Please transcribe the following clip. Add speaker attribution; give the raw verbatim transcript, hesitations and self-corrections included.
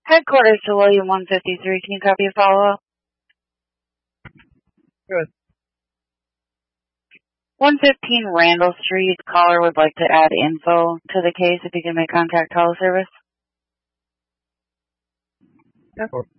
Speaker 1: Headquarters to William one fifty-three. Can you copy a follow-up?
Speaker 2: Good.
Speaker 1: one fifteen Randall Street. Caller would like to add info to the case if you can make contact teleservice.
Speaker 2: Yeah.